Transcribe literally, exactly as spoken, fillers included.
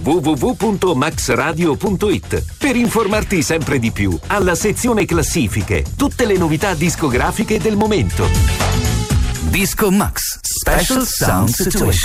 w w w punto max radio punto it per informarti sempre di più. Alla sezione classifiche, tutte le novità discografiche del momento. Disco Max Special Sound Situation.